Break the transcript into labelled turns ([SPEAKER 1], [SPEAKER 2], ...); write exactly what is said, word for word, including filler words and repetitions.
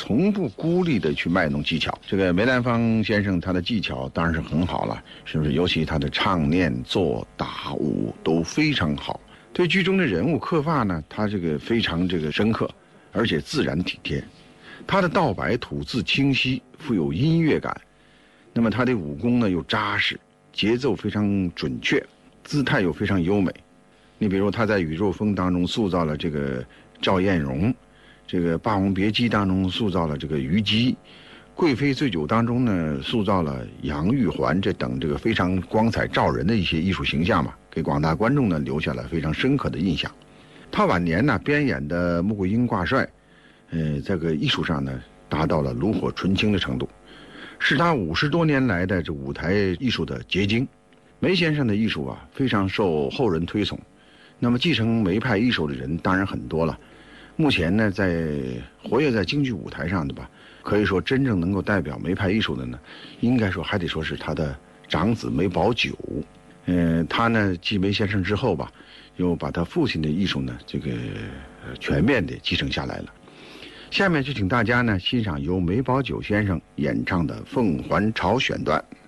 [SPEAKER 1] 从不孤立的去卖弄技巧。这个梅兰芳先生他的技巧当然是很好了，是不是？尤其他的唱念做打舞都非常好。对剧中的人物刻画呢，他这个非常这个深刻，而且自然体贴。他的道白吐字清晰，富有音乐感。那么他的武功呢又扎实，节奏非常准确，姿态又非常优美。你比如他在《宇宙风》当中塑造了这个赵艳荣，这个《霸王别姬》当中塑造了这个虞姬，《贵妃醉酒》当中呢塑造了杨玉环，这等这个非常光彩照人的一些艺术形象嘛，给广大观众呢留下了非常深刻的印象。他晚年呢编演的《穆桂英挂帅》，呃，这个艺术上呢达到了炉火纯青的程度，是他五十多年来的这舞台艺术的结晶。梅先生的艺术啊非常受后人推崇，那么继承梅派艺术的人当然很多了。目前呢，在活跃在京剧舞台上的吧，可以说真正能够代表梅派艺术的呢，应该说还得说是他的长子梅葆玖。嗯、呃，他呢继梅先生之后吧，又把他父亲的艺术呢，这个全面的继承下来了。下面就请大家呢欣赏由梅葆玖先生演唱的《凤还巢》选段。